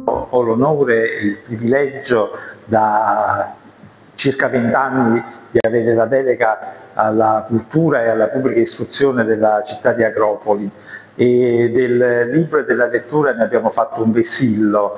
Ho l'onore e il privilegio da circa 20 anni di avere la delega alla cultura e alla pubblica istruzione della città di Agropoli, e del libro e della lettura ne abbiamo fatto un vessillo,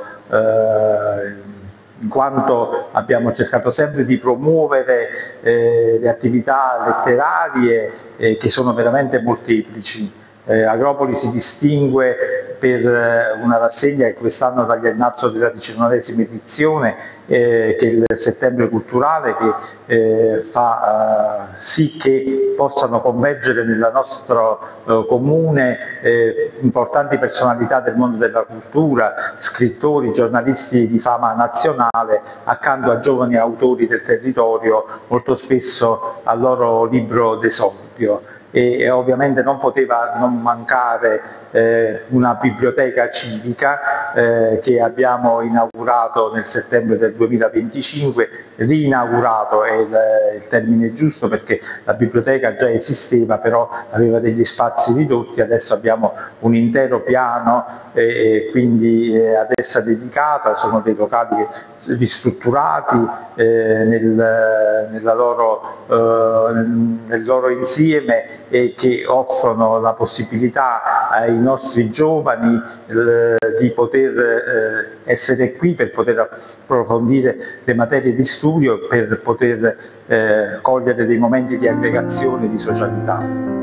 in quanto abbiamo cercato sempre di promuovere le attività letterarie che sono veramente molteplici. Agropoli si distingue per una rassegna che quest'anno dagli al Nastro della 19ª edizione, che è il Settembre Culturale, che fa sì che possano convergere nel nostro comune importanti personalità del mondo della cultura, scrittori, giornalisti di fama nazionale, accanto a giovani autori del territorio, molto spesso al loro libro d'esordio. E ovviamente non poteva non mancare una biblioteca civica che abbiamo inaugurato nel settembre del 2025, rinaugurato è il termine giusto, perché la biblioteca già esisteva, però aveva degli spazi ridotti. Adesso abbiamo un intero piano e quindi ad essa dedicata, sono dei locali ristrutturati nel loro insieme, e che offrono la possibilità ai nostri giovani di poter essere qui per poter approfondire le materie di studio, per poter cogliere dei momenti di aggregazione e di socialità.